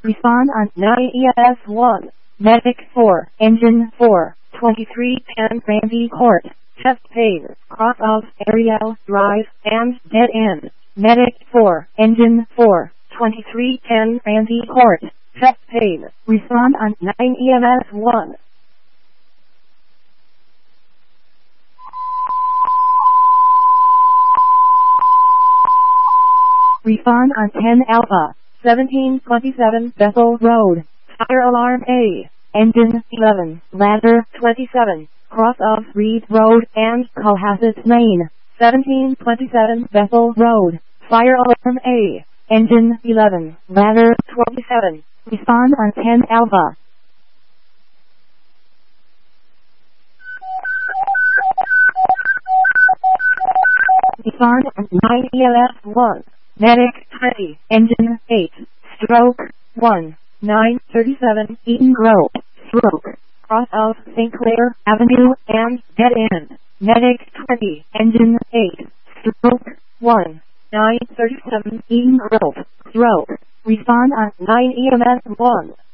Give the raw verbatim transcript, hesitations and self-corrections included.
Respond on nine E M S one. Medic four. Engine four. twenty-three ten Ramsey Court. Chest pain. Cross of Ariel Drive and dead end. Medic four. Engine four. twenty-three ten Ramsey Court. Chest pain. Respond on nine E M S one. Respond on ten Alpha. seventeen twenty-seven Bethel Road. Fire alarm A. Engine eleven. Ladder twenty-seven. Cross of Reed Road and Cohasset Lane. seventeen twenty-seven Bethel Road. Fire alarm A. Engine eleven. Ladder twenty-seven. Respond on ten Alpha. Respond on nine E M S one. Medic twenty. Engine eight. Stroke one. nine thirty-seven Eaton Grove. Stroke. Cross of Saint Clair Avenue and dead end. Medic twenty. Engine eight. Stroke one. nine thirty-seven Eaton Grove. Stroke. Respond on nine E M S one.